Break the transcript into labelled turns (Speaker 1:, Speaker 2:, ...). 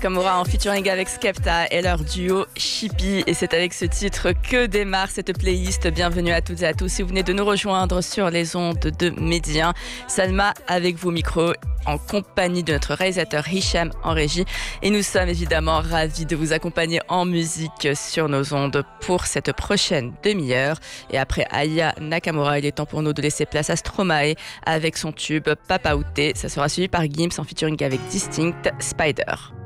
Speaker 1: Nakamura en featuring avec Skepta et leur duo Chippy. Et c'est avec ce titre que démarre cette playlist. Bienvenue à toutes et à tous. Si vous venez de nous rejoindre sur les ondes de Média, Salma avec vous micro en compagnie de notre réalisateur Hicham en régie. Et nous sommes évidemment ravis de vous accompagner en musique sur nos ondes pour cette prochaine demi-heure. Et après Aya Nakamura, il est temps pour nous de laisser place à Stromae avec son tube Papa Outé. Ça sera suivi par Gims en featuring avec Distinct Spider.